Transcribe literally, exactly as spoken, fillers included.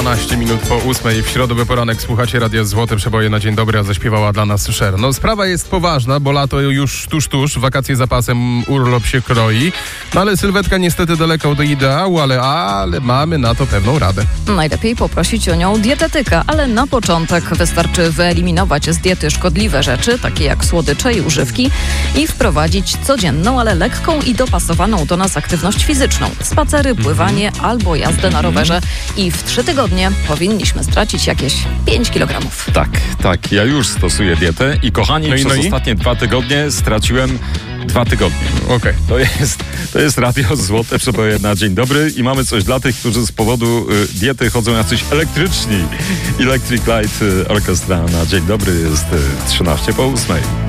dwanaście minut po ósmej w środowy poranek słuchacie Radia Złote Przeboje na dzień dobry, a zaśpiewała dla nas Cher. No sprawa jest poważna, bo lato już tuż, tuż, wakacje za pasem, urlop się kroi. No ale sylwetka niestety daleko od ideału, ale, ale mamy na to pewną radę. Najlepiej poprosić o nią dietetyka, ale na początek wystarczy wyeliminować z diety szkodliwe rzeczy, takie jak słodycze i używki i wprowadzić codzienną, ale lekką i dopasowaną do nas aktywność fizyczną. Spacery, pływanie mm. albo jazdę na rowerze. I w trzy tygodnie powinniśmy stracić jakieś pięć kilogramów. Tak, tak. Ja już stosuję dietę i kochani, no i, przez no i? ostatnie dwa tygodnie straciłem dwa tygodnie. Okej. Okay. To jest, to jest Radio Złote Przeboje na dzień dobry i mamy coś dla tych, którzy z powodu y, diety chodzą jacyś elektryczni. Electric Light Orchestra na dzień dobry jest y, trzynaście po ósmej.